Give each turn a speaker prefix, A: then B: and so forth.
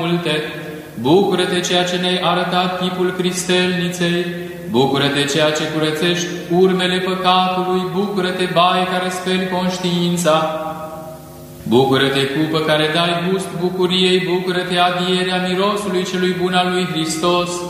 A: multe. Bucură-te ceea ce ne-ai arătat chipul cristelniței, bucură-te ceea ce curățești urmele păcatului, bucură-te baie care speli conștiința, bucură-te cupă care dai gust bucuriei, bucură-te adierea mirosului celui bun al lui Hristos,